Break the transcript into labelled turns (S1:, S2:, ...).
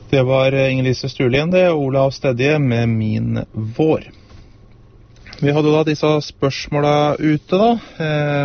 S1: Det var Inger-Lise Sturlien, det, og Olav Stedje med Min vår. Vi hadde da disse spørsmålene ute da,